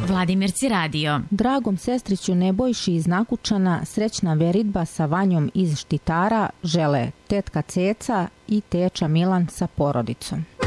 Vladimirci radio. Dragom sestriću Nebojši iz Nakučana srećna veridba sa Vanjom iz Štitara žele tetka Ceca i teča Milan sa porodicom.